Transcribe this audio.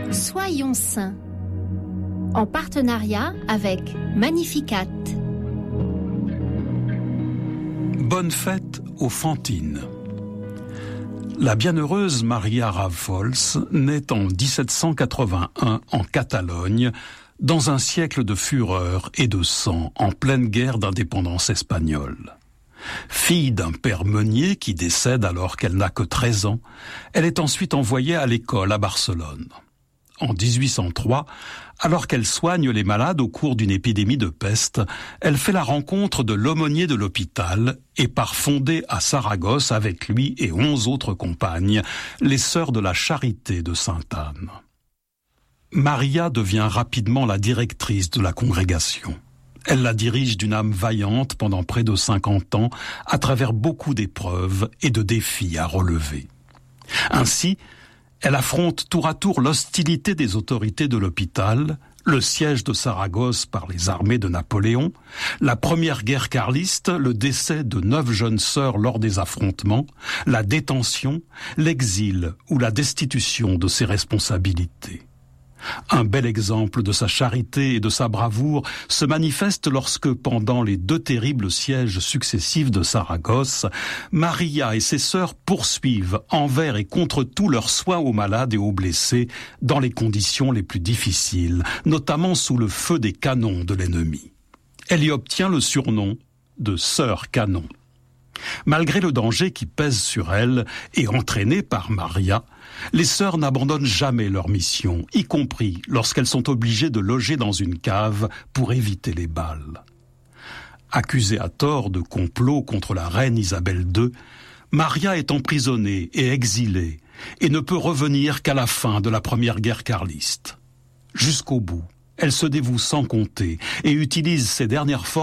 Soyons saints, en partenariat avec Magnificat. Bonne fête aux Fantines. La bienheureuse Maria Ravfols naît en 1781 en Catalogne, dans un siècle de fureur et de sang, en pleine guerre d'indépendance espagnole. Fille d'un père meunier qui décède alors qu'elle n'a que 13 ans, elle est ensuite envoyée à l'école à Barcelone. En 1803, alors qu'elle soigne les malades au cours d'une épidémie de peste, elle fait la rencontre de l'aumônier de l'hôpital et part fonder à Saragosse avec lui et 11 autres compagnes, les Sœurs de la Charité de Sainte-Anne. Maria devient rapidement la directrice de la congrégation. Elle la dirige d'une âme vaillante pendant près de 50 ans, à travers beaucoup d'épreuves et de défis à relever. Ainsi, elle affronte tour à tour l'hostilité des autorités de l'hôpital, le siège de Saragosse par les armées de Napoléon, la première guerre carliste, le décès de 9 jeunes sœurs lors des affrontements, la détention, l'exil ou la destitution de ses responsabilités. Un bel exemple de sa charité et de sa bravoure se manifeste lorsque, pendant les 2 terribles sièges successifs de Saragosse, Maria et ses sœurs poursuivent envers et contre tout leurs soins aux malades et aux blessés dans les conditions les plus difficiles, notamment sous le feu des canons de l'ennemi. Elle y obtient le surnom de Sœur Canon. Malgré le danger qui pèse sur elle et entraîné par Maria, les sœurs n'abandonnent jamais leur mission, y compris lorsqu'elles sont obligées de loger dans une cave pour éviter les balles. Accusée à tort de complot contre la reine Isabelle II, Maria est emprisonnée et exilée et ne peut revenir qu'à la fin de la première guerre carliste. Jusqu'au bout, elle se dévoue sans compter et utilise ses dernières forces